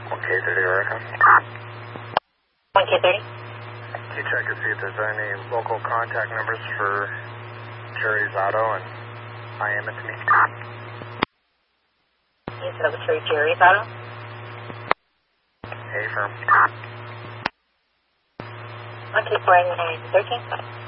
1K30 Erica. 1K30. Can you check and see if there's any local contact numbers for Jerry's Auto and IM it to me? You said it was for Jerry's Auto? A firm. 1K4913.